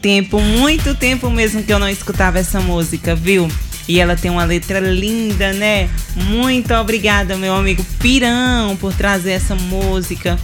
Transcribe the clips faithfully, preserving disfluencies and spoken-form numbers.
tempo, muito tempo mesmo que eu não escutava essa música, viu? E ela tem uma letra linda, né? Muito obrigada, meu amigo Pirão, por trazer essa música,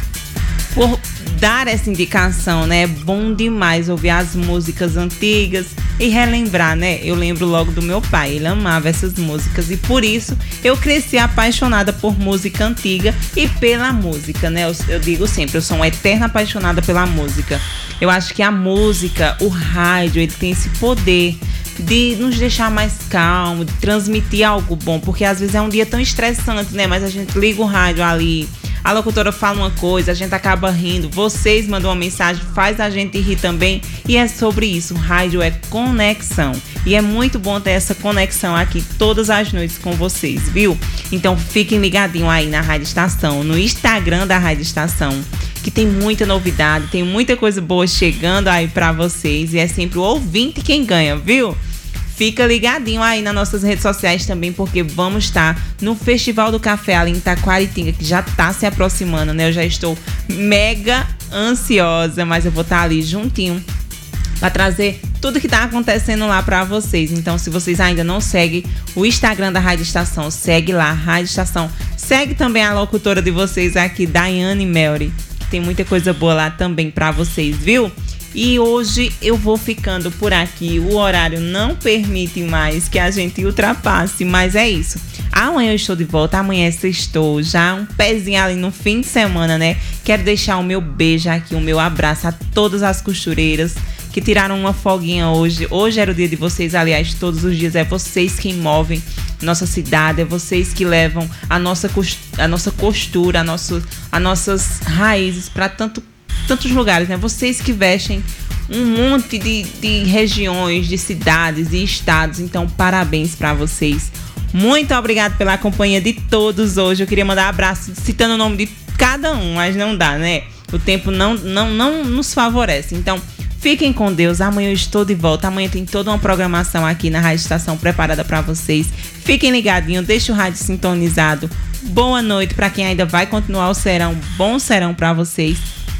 por dar essa indicação, né? É bom demais ouvir as músicas antigas e relembrar, né? Eu lembro logo do meu pai, ele amava essas músicas e por isso eu cresci apaixonada por música antiga e pela música, né? Eu, eu digo sempre, eu sou uma eterna apaixonada pela música. Eu acho que a música, o rádio, ele tem esse poder de nos deixar mais calmos, de transmitir algo bom, porque às vezes é um dia tão estressante, né? Mas a gente liga o rádio ali, a locutora fala uma coisa, a gente acaba rindo, vocês mandam uma mensagem, faz a gente rir também, e é sobre isso. O rádio é conexão, e é muito bom ter essa conexão aqui todas as noites com vocês, viu? Então fiquem ligadinhos aí na Rádio Estação, no Instagram da Rádio Estação, que tem muita novidade, tem muita coisa boa chegando aí pra vocês, e é sempre o ouvinte quem ganha, viu? Fica ligadinho aí nas nossas redes sociais também, porque vamos estar no Festival do Café ali em Taquaritinga, que já tá se aproximando, né? Eu já estou mega ansiosa, mas eu vou estar ali juntinho para trazer tudo que tá acontecendo lá para vocês. Então, se vocês ainda não seguem o Instagram da Rádio Estação, segue lá, Rádio Estação. Segue também a locutora de vocês aqui, Daiane Melry, que tem muita coisa boa lá também para vocês, viu? E hoje eu vou ficando por aqui. O horário não permite mais que a gente ultrapasse, mas é isso. Amanhã eu estou de volta, amanhã eu estou já um pezinho ali no fim de semana, né? Quero deixar o meu beijo aqui, o meu abraço a todas as costureiras que tiraram uma folguinha hoje. Hoje era o dia de vocês, aliás, todos os dias é vocês quem movem nossa cidade, é vocês que levam a nossa costura, a nossa costura, a nosso, as nossas raízes para tanto tantos lugares, né? Vocês que vestem um monte de, de regiões, de cidades e estados. Então, parabéns para vocês. Muito obrigado pela companhia de todos hoje. Eu queria mandar um abraço citando o nome de cada um, mas não dá, né? O tempo não, não, não nos favorece. Então, fiquem com Deus. Amanhã eu estou de volta. Amanhã tem toda uma programação aqui na Rádio Estação preparada para vocês. Fiquem ligadinhos, deixe o rádio sintonizado. Boa noite para quem ainda vai continuar o serão. Bom serão para vocês.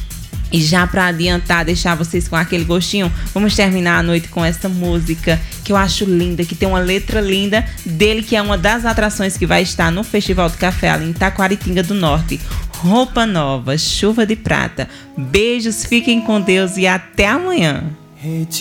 E já para adiantar, deixar vocês com aquele gostinho, vamos terminar a noite com essa música que eu acho linda, que tem uma letra linda dele, que é uma das atrações que vai estar no Festival do Café ali em Taquaritinga do Norte. Roupa Nova, Chuva de Prata. Beijos, fiquem com Deus e até amanhã.